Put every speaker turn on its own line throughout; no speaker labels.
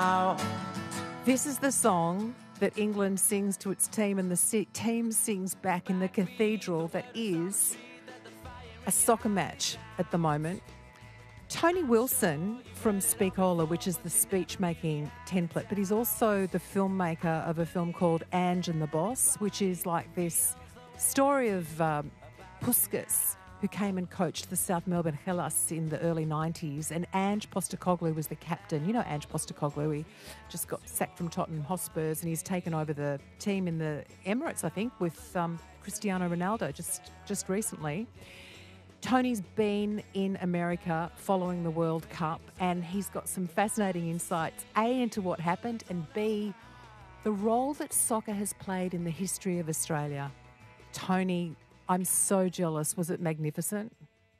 This is the song that England sings to its team, and the team sings back in the cathedral that is a soccer match at the moment. Tony Wilson from Speakola, which is the speech-making template, but he's also the filmmaker of a film called Ange and the Boss, which is like this story of Puskas, who came and coached the South Melbourne Hellas in the early 90s, and Ange Postecoglou was the captain. You know Ange Postecoglou, he just got sacked from Tottenham Hotspurs and he's taken over the team in the Emirates, I think, with Cristiano Ronaldo just recently. Tony's been in America following the World Cup, and he's got some fascinating insights, A, into what happened, and B, the role that soccer has played in the history of Australia. Tony, I'm so jealous. Was it magnificent?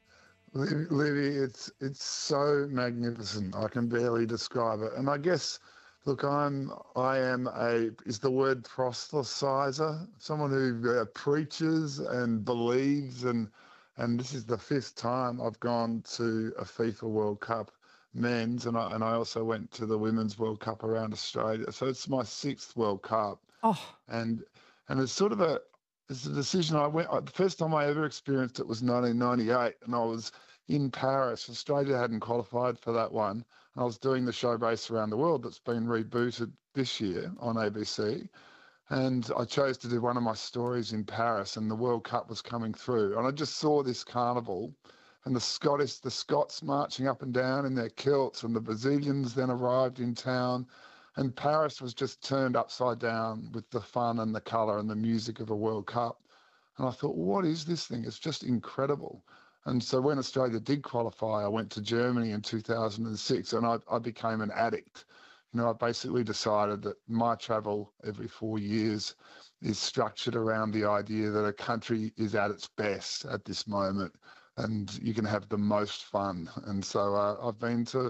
Libby, it's so magnificent. I can barely describe it. And I guess, look, I am is the word proselytizer, someone who preaches and believes, and this is the fifth time I've gone to a FIFA World Cup men's, and I also went to the Women's World Cup around Australia. So it's my sixth World Cup.
Oh,
and it's sort of it's a decision. The first time I ever experienced it was 1998, and I was in Paris. Australia hadn't qualified for that one, and I was doing the show Race Around the World that's been rebooted this year on ABC. And I chose to do one of my stories in Paris, and the World Cup was coming through, and I just saw this carnival, and the Scots marching up and down in their kilts, and the Brazilians then arrived in town. And Paris was just turned upside down with the fun and the colour and the music of a World Cup. And I thought, what is this thing? It's just incredible. And so when Australia did qualify, I went to Germany in 2006, and I became an addict. You know, I basically decided that my travel every 4 years is structured around the idea that a country is at its best at this moment, and you can have the most fun. And so I've been to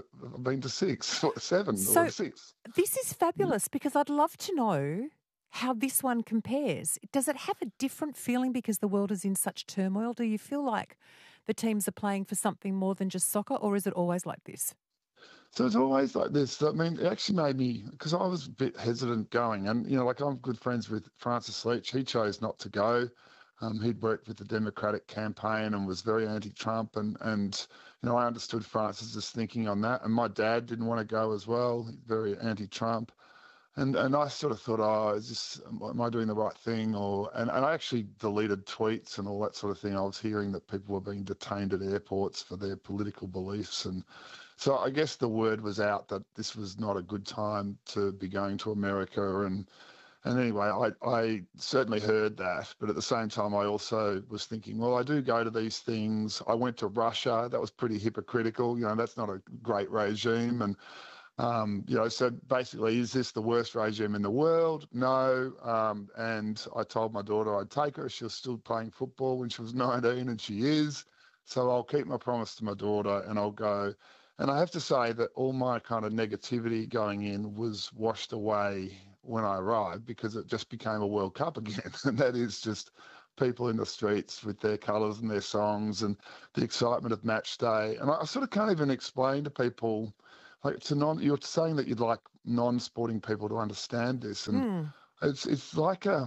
seven or six.
This is fabulous, because I'd love to know how this one compares. Does it have a different feeling because the world is in such turmoil? Do you feel like the teams are playing for something more than just soccer, or is it always like this?
So it's always like this. I mean, it actually made me, because I was a bit hesitant going, and, you know, like I'm good friends with Francis Leach. He chose not to go. He'd worked with the Democratic campaign and was very anti-Trump, and you know, I understood Francis's thinking on that. And my dad didn't want to go as well, very anti-Trump. And I sort of thought, am I doing the right thing? And I actually deleted tweets and all that sort of thing. I was hearing that people were being detained at airports for their political beliefs, and so I guess the word was out that this was not a good time to be going to America. And anyway, I certainly heard that, but at the same time, I also was thinking, well, I do go to these things. I went to Russia. That was pretty hypocritical. You know, that's not a great regime. And, you know, so basically, is this the worst regime in the world? No. And I told my daughter I'd take her. She was still playing football when she was 19, and she is. So I'll keep my promise to my daughter, and I'll go. And I have to say that all my kind of negativity going in was washed away when I arrived, because it just became a World Cup again. And that is just people in the streets with their colours and their songs and the excitement of match day. And I sort of can't even explain to people, like, you're saying that you'd like non-sporting people to understand this. And it's like I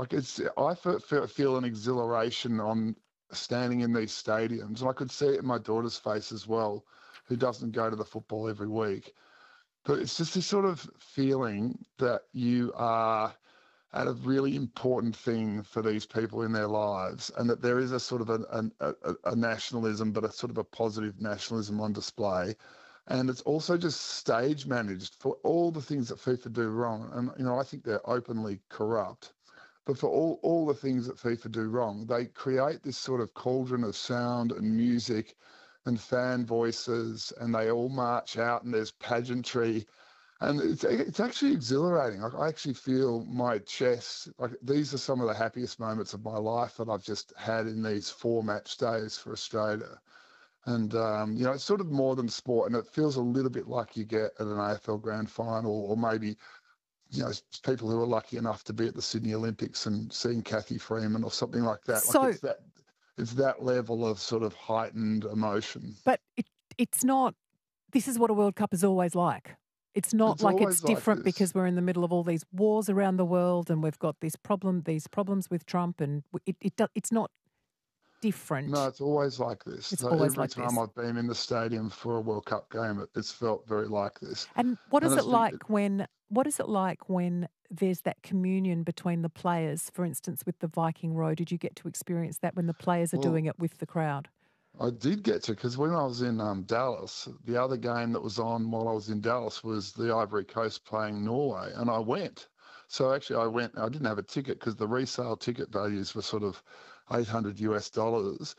feel an exhilaration on standing in these stadiums. And I could see it in my daughter's face as well, who doesn't go to the football every week. But it's just this sort of feeling that you are at a really important thing for these people in their lives, and that there is a sort of a nationalism, but a sort of a positive nationalism on display. And it's also just stage managed for all the things that FIFA do wrong. And, you know, I think they're openly corrupt. But for all the things that FIFA do wrong, they create this sort of cauldron of sound and music and fan voices, and they all march out, and there's pageantry, and it's actually exhilarating. Like, I actually feel my chest, like, these are some of the happiest moments of my life that I've just had in these 4 match days for Australia. And, you know, it's sort of more than sport, and it feels a little bit like you get at an AFL grand final, or maybe, you know, people who are lucky enough to be at the Sydney Olympics and seeing Kathy Freeman or something like that.
So,
like it's that level of sort of heightened emotion.
But it's not, this is what a World Cup is always like. It's not
It's
like it's
always like
different
this.
because we're in the middle of all these wars around the world and we've got these problems with Trump, and it's not
No,
different.
it's always like this.
It's
So
always
every
like
time
this.
I've been in the stadium for a World Cup game, it's felt very like this.
And what
And
is it
it's be,
like when there's that communion between the players? For instance, with the Viking Row, did you get to experience that when the players are
well,
doing it with the crowd?
I did get to, because when I was in Dallas, the other game that was on while I was in Dallas was the Ivory Coast playing Norway, and I went. So actually, I went. I didn't have a ticket because the resale ticket values were sort of 800 US dollars.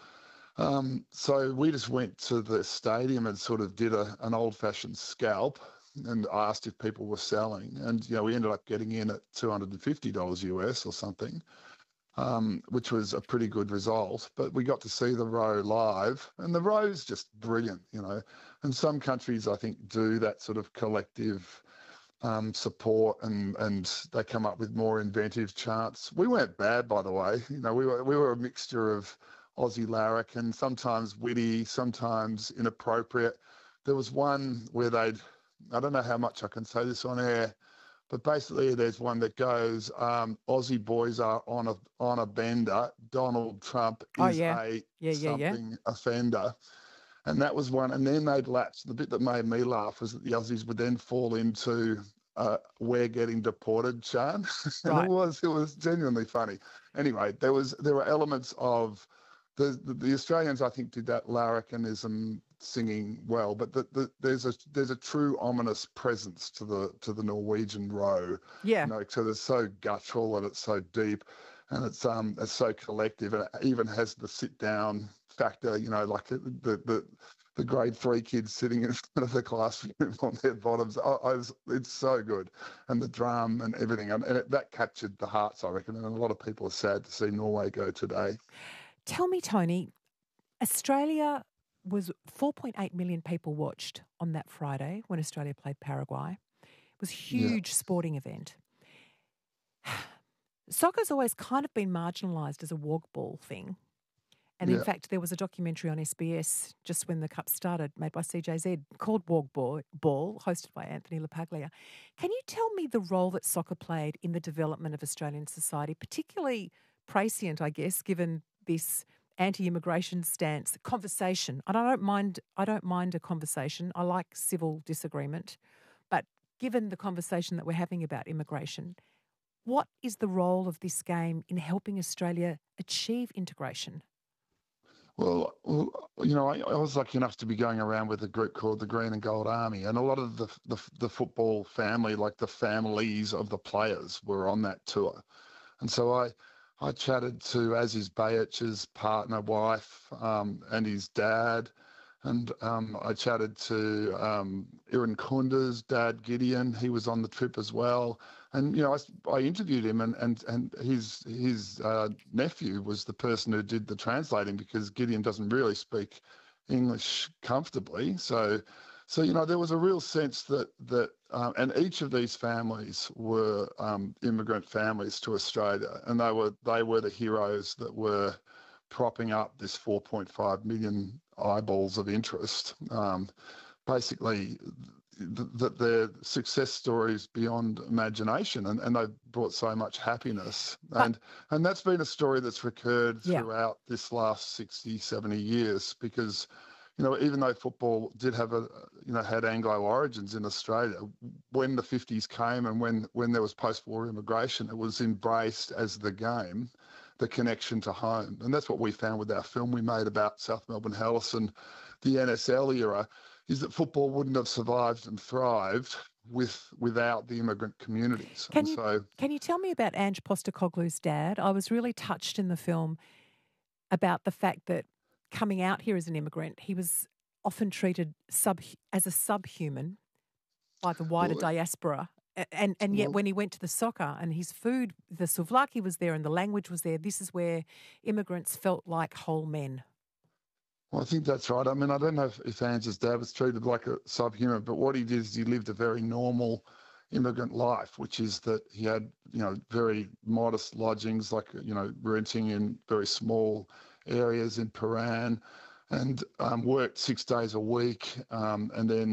So we just went to the stadium and sort of did an old-fashioned scalp and asked if people were selling, and we ended up getting in at $250 US or something, which was a pretty good result. But we got to see the row live, and the row's just brilliant. And some countries, I think, do that sort of collective support, and they come up with more inventive chants. We weren't bad, by the way. We were a mixture of Aussie larrikin, sometimes witty, sometimes inappropriate. There was one where I don't know how much I can say this on air, but basically, there's one that goes, Aussie boys are on a bender. Donald Trump
Oh
is
yeah,
a
yeah, yeah, yeah.
something offender. And that was one. And then they'd lapse. The bit that made me laugh was that the Aussies would then fall into we're getting deported, Sean. And it
Right.
was genuinely funny. Anyway, there were elements of the Australians, I think, did that larrikinism singing well, but there's a true ominous presence to the Norwegian row,
Yeah.
because it's so guttural and it's so deep, and it's so collective, and it even has the sit down factor, like the grade 3 kids sitting in front of the classroom on their bottoms. It's so good, and the drum and everything, and that captured the hearts, I reckon, and a lot of people are sad to see Norway go today.
Tell me, Tony, Australia was 4.8 million people watched on that Friday when Australia played Paraguay. It was a
Yeah,
huge sporting event. Soccer's always kind of been marginalised as a wog ball thing. And in
yeah.
fact, there was a documentary on SBS just when the Cup started, made by CJZ, called Ball, hosted by Anthony LaPaglia. Can you tell me the role that soccer played in the development of Australian society, particularly prescient, I guess, given this anti-immigration stance conversation? And I don't mind a conversation. I like civil disagreement, but given the conversation that we're having about immigration, what is the role of this game in helping Australia achieve integration?
Well, I was lucky enough to be going around with a group called the Green and Gold Army, and a lot of the football family, like the families of the players, were on that tour. And so I chatted to Aziz Bayic's partner, wife, and his dad, and I chatted to Iran Kunda's dad, Gideon. He was on the trip as well. And I interviewed him, and his nephew was the person who did the translating, because Gideon doesn't really speak English comfortably. So there was a real sense and each of these families were immigrant families to Australia, and they were the heroes that were propping up this 4.5 million eyeballs of interest. Basically, that their success stories beyond imagination, and they've brought so much happiness,
But
and that's been a story that's recurred
yeah,
throughout this last 60, 70 years, because even though football did have had Anglo origins in Australia, when the 50s came and when there was post-war immigration, it was embraced as the game, the connection to home. And that's what we found with our film we made about South Melbourne Hellas and the NSL era, is that football wouldn't have survived and thrived without the immigrant communities.
can
And
you
so,
can you tell me about Ange Postecoglou's dad? I was really touched in the film about the fact that coming out here as an immigrant, he was often treated as a subhuman by the wider
well,
diaspora. And yet
well,
when he went to the soccer and his food, the souvlaki was there and the language was there, this is where immigrants felt like whole men.
Well, I think that's right. I mean, I don't know if Ange's dad was treated like a subhuman, but what he did is he lived a very normal immigrant life, which is that he had, very modest lodgings, like, renting in very small areas in Paran, and worked 6 days a week, and then,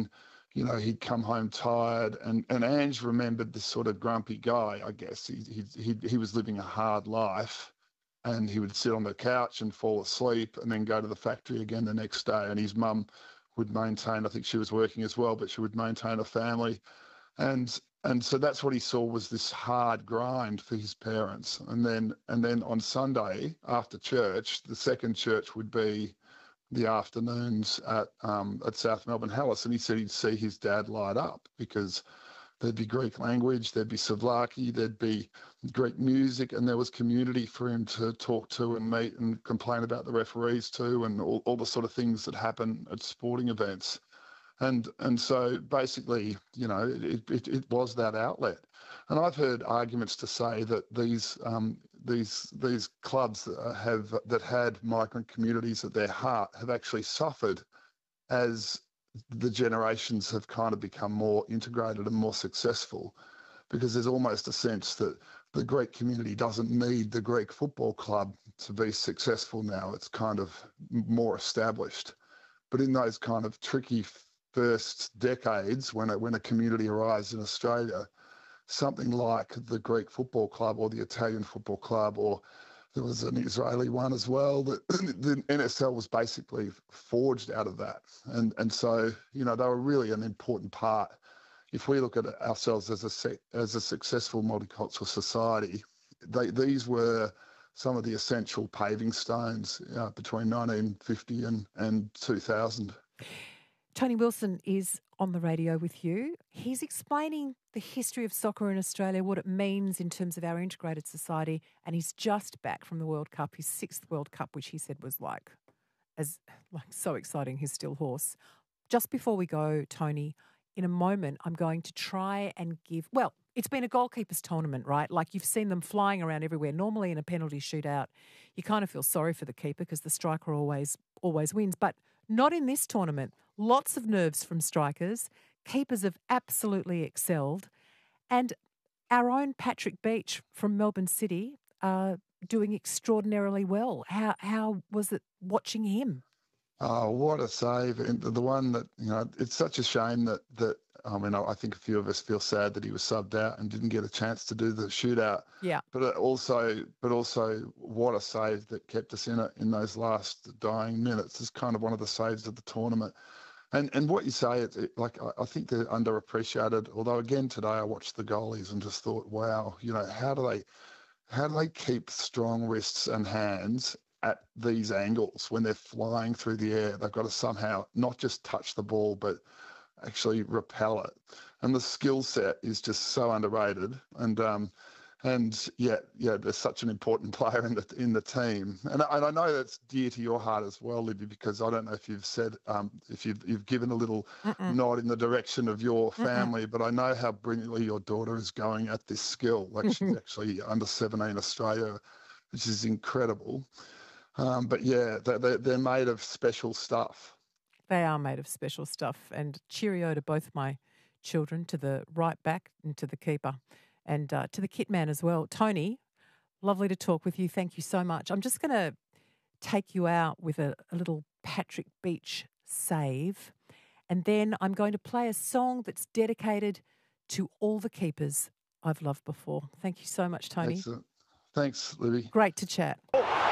he'd come home tired, and Ange remembered this sort of grumpy guy. I guess he was living a hard life, and he would sit on the couch and fall asleep, and then go to the factory again the next day. And his mum would maintain. I think she was working as well, but she would maintain a family, and so that's what he saw, was this hard grind for his parents. And then on Sunday after church, the second church would be the afternoons at South Melbourne Hallis, and he said he'd see his dad light up because there'd be Greek language, there'd be Souvlaki, there'd be Greek music, and there was community for him to talk to and meet and complain about the referees too, and all the sort of things that happen at sporting events. And so basically, it was that outlet. And I've heard arguments to say that these clubs that had migrant communities at their heart have actually suffered as the generations have kind of become more integrated and more successful, because there's almost a sense that the Greek community doesn't need the Greek football club to be successful now. It's kind of more established. But in those kind of tricky first decades, when a community arrives in Australia, something like the Greek football club or the Italian football club, or there was an Israeli one as well, that the NSL was basically forged out of that. And so, they were really an important part. If we look at ourselves as a successful multicultural society, these were some of the essential paving stones between 1950 and 2000.
Tony Wilson is on the radio with you. He's explaining the history of soccer in Australia, what it means in terms of our integrated society, and he's just back from the World Cup, his 6th World Cup, which he said was so exciting, his still horse. Just before we go, Tony, in a moment, I'm going to try and it's been a goalkeepers tournament, right? Like, you've seen them flying around everywhere. Normally in a penalty shootout, you kind of feel sorry for the keeper because the striker always wins, but not in this tournament. Lots of nerves from strikers. Keepers have absolutely excelled. And our own Patrick Beach from Melbourne City doing extraordinarily well. How was it watching him?
Oh, what a save. And the one that, it's such a shame that I think a few of us feel sad that he was subbed out and didn't get a chance to do the shootout.
Yeah.
But also what a save that kept us in it in those last dying minutes. It's kind of one of the saves of the tournament. And what you say, I think they're underappreciated. Although again today I watched the goalies and just thought, wow, how do they keep strong wrists and hands at these angles when they're flying through the air? They've got to somehow not just touch the ball, but actually repel it. And the skill set is just so underrated. And there's such an important player in the team. And I know that's dear to your heart as well, Libby, because I don't know if you've said, if you've given a little nod in the direction of your family, but I know how brilliantly your daughter is going at this skill. Like, she's actually under 17 Australia, which is incredible. But yeah, they're made of special stuff.
They are made of special stuff. And cheerio to both my children, to the right back and to the keeper. And to the kit man as well. Tony, lovely to talk with you. Thank you so much. I'm just going to take you out with a little Patrick Beach save. And then I'm going to play a song that's dedicated to all the keepers I've loved before. Thank you so much, Tony.
Excellent. Thanks, Libby.
Great to chat.